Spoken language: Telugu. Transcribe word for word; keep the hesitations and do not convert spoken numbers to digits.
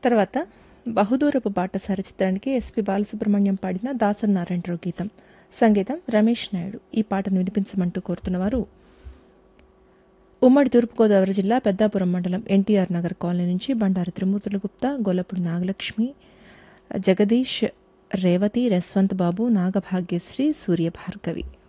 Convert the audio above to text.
తర్వాత బహుదూరపు బాటసారి చిత్రానికి ఎస్పి బాలసుబ్రహ్మణ్యం పాడిన దాసరి నారాయణరావు గీతం, సంగీతం రమేష్ నాయుడు. ఈ పాటను వినిపించమంటూ కోరుతున్నవారు ఉమ్మడి తూర్పుగోదావరి జిల్లా పెద్దాపురం మండలం ఎన్టీఆర్ నగర్ కాలనీ నుంచి బండారు త్రిమూర్తుల గుప్తా, గొల్లపూడి నాగలక్ష్మి, జగదీష్, రేవతి, యశ్వంత్ బాబు, నాగభాగ్యశ్రీ, సూర్యభార్గవి.